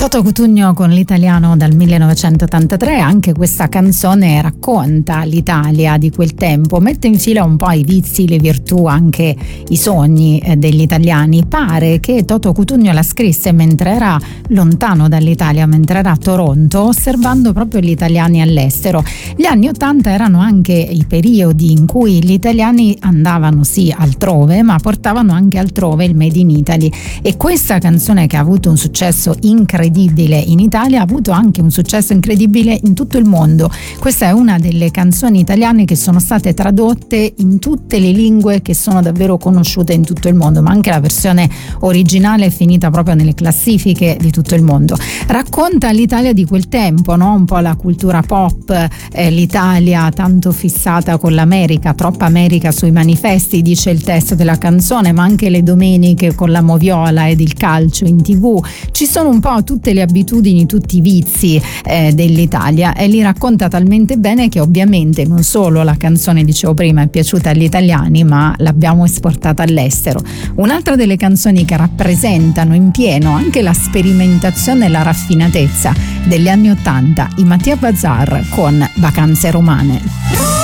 Toto Cutugno con l'italiano dal 1983, anche questa canzone racconta l'Italia di quel tempo, mette in fila un po' i vizi, le virtù, anche i sogni degli italiani. Pare che Toto Cutugno la scrisse mentre era lontano dall'Italia, mentre era a Toronto, osservando proprio gli italiani all'estero. Gli anni '80 erano anche i periodi in cui gli italiani andavano sì altrove, ma portavano anche altrove il Made in Italy, e questa canzone, che ha avuto un successo incredibile in Italia, ha avuto anche un successo incredibile in tutto il mondo. Questa è una delle canzoni italiane che sono state tradotte in tutte le lingue, che sono davvero conosciute in tutto il mondo, ma anche la versione originale è finita proprio nelle classifiche di tutto il mondo. Racconta l'Italia di quel tempo, no? Un po' la cultura pop, l'Italia tanto fissata con l'America, troppa America sui manifesti, dice il testo della canzone, ma anche le domeniche con la moviola ed il calcio in TV. Ci sono un po' tutte le abitudini, tutti i vizi dell'Italia, e li racconta talmente bene che ovviamente non solo la canzone, dicevo prima, è piaciuta agli italiani, ma l'abbiamo esportata all'estero. Un'altra delle canzoni che rappresentano in pieno anche la sperimentazione e la raffinatezza degli anni '80, i Mattia Bazar con Vacanze Romane.